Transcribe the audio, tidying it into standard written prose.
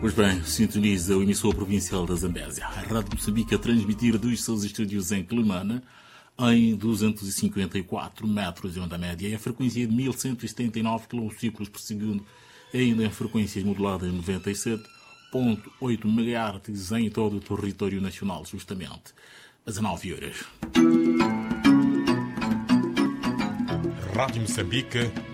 Pois bem, sintoniza o emissor provincial da Zambésia. A Rádio Moçambique a transmitir dos seus estúdios em Quelimane em 254 metros de onda média e a frequência de 1179 km por segundo, ainda em frequências moduladas 97.8 MHz em todo o território nacional, justamente às 19 horas. Rádio Moçambique,